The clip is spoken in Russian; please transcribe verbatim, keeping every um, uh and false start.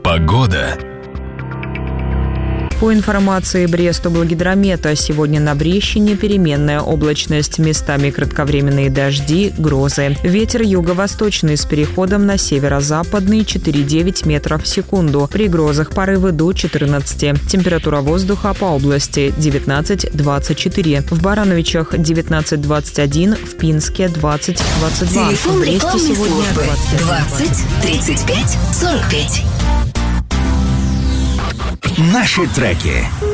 Погода. По информации Брестоблгидромета, сегодня на Брещине переменная облачность, местами кратковременные дожди, грозы. Ветер юго-восточный с переходом на северо-западный четыре целых девять десятых метров в секунду. При грозах порывы до четырнадцати. Температура воздуха по области девятнадцать - двадцать четыре. В Барановичах девятнадцать - двадцать один, в Пинске двадцать - двадцать два. Телефон рекламной службы двадцать тридцать пять сорок пять. Наши треки.